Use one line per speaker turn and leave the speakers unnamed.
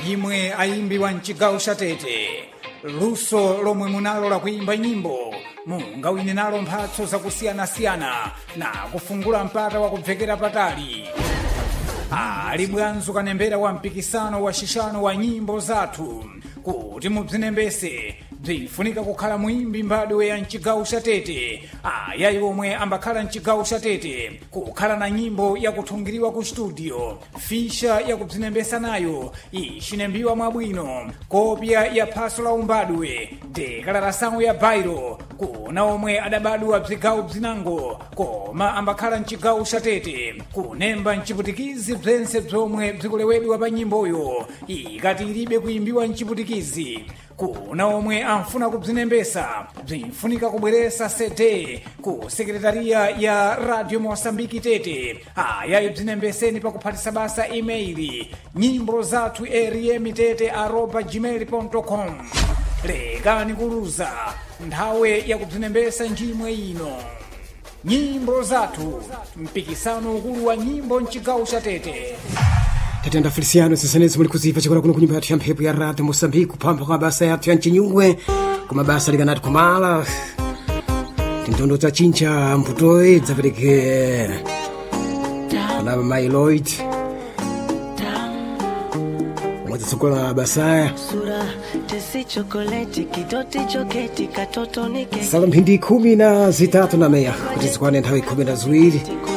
imwe ayimbi wa mchigawo cha Tete, luso lomwe munalo la kuimba nyimbo mungawine nalo mphatso zakusiyana-siyana na kufungula mpata wa kubvekera patali. Ali bwanzo kanembera wa mpikisano wa shishano wa nyimbo zathu kuti mubzinembese bzifunika kukhala muimbi mbadwe ya mchigawo cha Tete. Ayayi omwe ambakhala mchigawo cha Tete kukhala na nyimbo ya kuthungiriwa ku studio, fisha ya kubzinembesa nayo ichinembiwa mwabwino, kopya ya phaso la umbadwe, dekalarasango ya bairo kuna omwe adabadwa bzigawo bzinango koma ambakhala mchigawo cha Tete kunemba mchiputikizi bzense bzomwe bzikulewedwa pa nyimboyo ikati ilibe kuimbiwa mchiputikizi. Kuna omwe amfuna kubzinembesa bzinfunika kubweresa CD ku sekretariya ya Radio Mosambiki Tete. Ayayi bzinembeseni pakuphatisa basa email nyimbo zathu rm@gmail.com. Lekani kuluza nthawe ya kubzinembesa njimwe ino. Nyimbo zathu, mpikisano ukulu wa nyimbo mchigawo cha Tete.
Tatenda Feliciano sesenezi muli kuziva chikola kuno kunyumba yathu ya mphepo ya Radio Mosambiki kupamba kwa basa yathu ya Nchinyungwe kumabasa likanati kumala tindondo za chincha mputoe dzapereke kana Mailoid mwadzitsokola basaya Salam hindi 13 na meya kuti zikwane nthawi 12